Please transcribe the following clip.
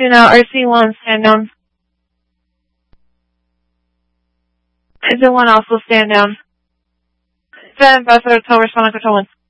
RC2 now, RC1, stand down. RC1 also stand down. 7 Bravo Hotel, respond on control 1.